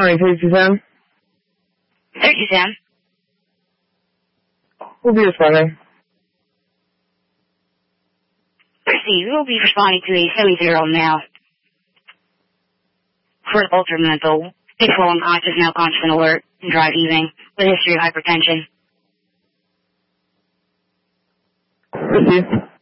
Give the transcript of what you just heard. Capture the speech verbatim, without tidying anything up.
Alright, thirty-two Sam. thirty-two Sam. We'll be responding. Proceed. We will be responding to a seventy-year-old male. For ultra mental, peaceful unconscious, now conscious and alert, and drive evening, with a history of hypertension. Proceed.